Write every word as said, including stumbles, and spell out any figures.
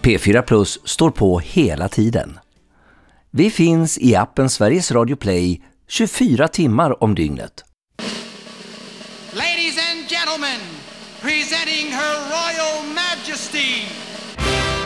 P fyra Plus står på hela tiden. Vi finns i appen Sveriges Radio Play tjugofyra timmar om dygnet. Ladies and gentlemen, presenting Her Royal Majesty